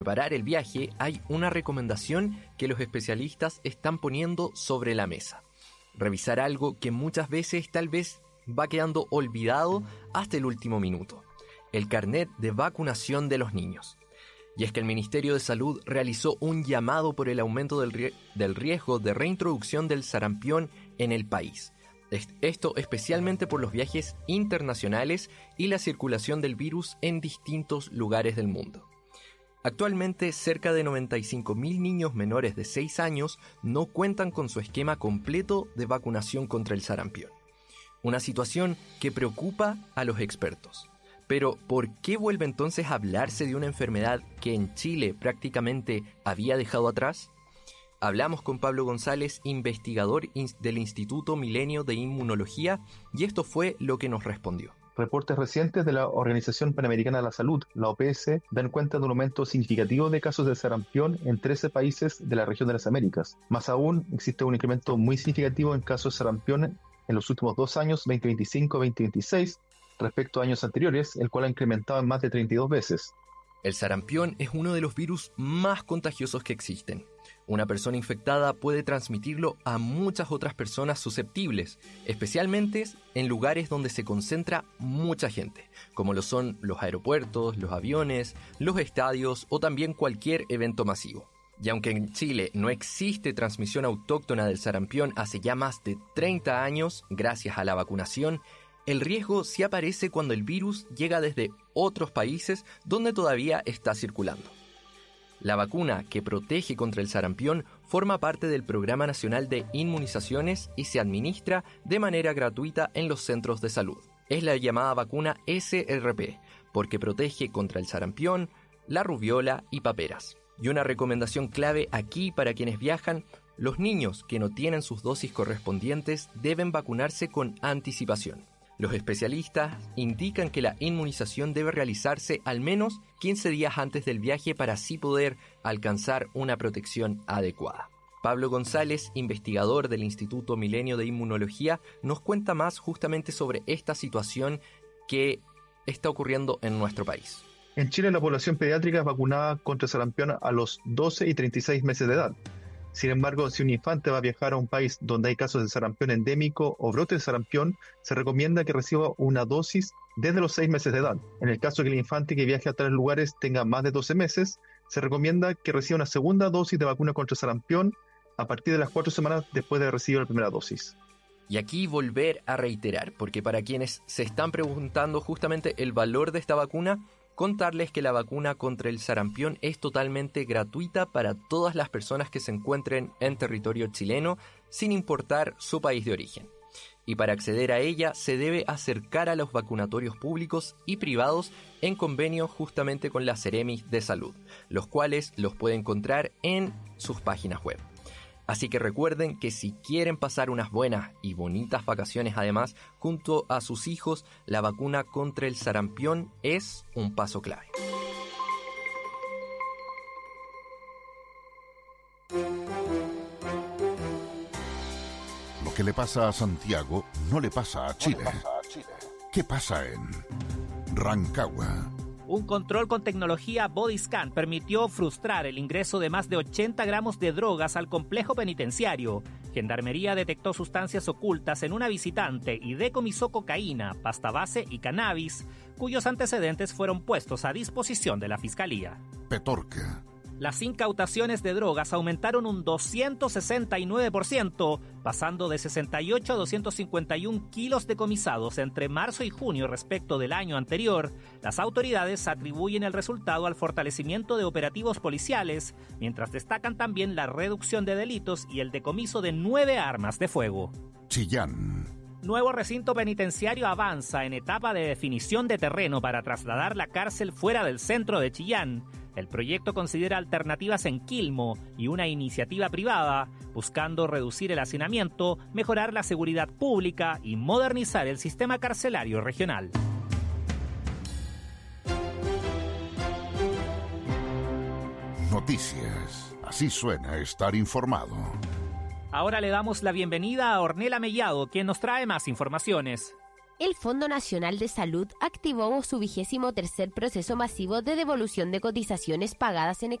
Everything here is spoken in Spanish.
preparar el viaje hay una recomendación que los especialistas están poniendo sobre la mesa. Revisar algo que muchas veces tal vez va quedando olvidado hasta el último minuto: el carnet de vacunación de los niños. Y es que el Ministerio de Salud realizó un llamado por el aumento del riesgo de reintroducción del sarampión en el país. Esto especialmente por los viajes internacionales y la circulación del virus en distintos lugares del mundo. Actualmente, cerca de 95.000 niños menores de 6 años no cuentan con su esquema completo de vacunación contra el sarampión. Una situación que preocupa a los expertos. Pero, ¿por qué vuelve entonces a hablarse de una enfermedad que en Chile prácticamente había dejado atrás? Hablamos con Pablo González, investigador del Instituto Milenio de Inmunología, y esto fue lo que nos respondió. Reportes recientes de la Organización Panamericana de la Salud, la OPS, dan cuenta de un aumento significativo de casos de sarampión en 13 países de la región de las Américas. Más aún, existe un incremento muy significativo en casos de sarampión en los últimos 2 años, 2025-2026, respecto a años anteriores, el cual ha incrementado en más de 32 veces. El sarampión es uno de los virus más contagiosos que existen. Una persona infectada puede transmitirlo a muchas otras personas susceptibles, especialmente en lugares donde se concentra mucha gente, como lo son los aeropuertos, los aviones, los estadios o también cualquier evento masivo. Y aunque en Chile no existe transmisión autóctona del sarampión hace ya más de 30 años, gracias a la vacunación, el riesgo sí aparece cuando el virus llega desde otros países donde todavía está circulando. La vacuna que protege contra el sarampión forma parte del Programa Nacional de Inmunizaciones y se administra de manera gratuita en los centros de salud. Es la llamada vacuna SRP, porque protege contra el sarampión, la rubiola y paperas. Y una recomendación clave aquí para quienes viajan: los niños que no tienen sus dosis correspondientes deben vacunarse con anticipación. Los especialistas indican que la inmunización debe realizarse al menos 15 días antes del viaje para así poder alcanzar una protección adecuada. Pablo González, investigador del Instituto Milenio de Inmunología, nos cuenta más justamente sobre esta situación que está ocurriendo en nuestro país. En Chile, la población pediátrica es vacunada contra sarampión a los 12 y 36 meses de edad. Sin embargo, si un infante va a viajar a un país donde hay casos de sarampión endémico o brote de sarampión, se recomienda que reciba una dosis desde los 6 meses de edad. En el caso de que el infante que viaje a tales lugares tenga más de 12 meses, se recomienda que reciba una segunda dosis de vacuna contra sarampión a partir de las 4 semanas después de recibir la primera dosis. Y aquí volver a reiterar, porque para quienes se están preguntando justamente el valor de esta vacuna, contarles que la vacuna contra el sarampión es totalmente gratuita para todas las personas que se encuentren en territorio chileno, sin importar su país de origen. Y para acceder a ella se debe acercar a los vacunatorios públicos y privados en convenio justamente con la Ceremis de Salud, los cuales los puede encontrar en sus páginas web. Así que recuerden que si quieren pasar unas buenas y bonitas vacaciones además junto a sus hijos, la vacuna contra el sarampión es un paso clave. Lo que le pasa a Santiago no le pasa a Chile. ¿Qué pasa en Rancagua? Un control con tecnología Bodyscan permitió frustrar el ingreso de más de 80 gramos de drogas al complejo penitenciario. Gendarmería detectó sustancias ocultas en una visitante y decomisó cocaína, pasta base y cannabis, cuyos antecedentes fueron puestos a disposición de la Fiscalía. Petorca. Las incautaciones de drogas aumentaron un 269%, pasando de 68 a 251 kilos decomisados entre marzo y junio respecto del año anterior. Las autoridades atribuyen el resultado al fortalecimiento de operativos policiales, mientras destacan también la reducción de delitos y el decomiso de 9 armas de fuego. Chillán. Nuevo recinto penitenciario avanza en etapa de definición de terreno para trasladar la cárcel fuera del centro de Chillán. El proyecto considera alternativas en Quilmo y una iniciativa privada, buscando reducir el hacinamiento, mejorar la seguridad pública y modernizar el sistema carcelario regional. Noticias. Así suena estar informado. Ahora le damos la bienvenida a Ornella Mellado, quien nos trae más informaciones. El Fondo Nacional de Salud activó su 23º proceso masivo de devolución de cotizaciones pagadas en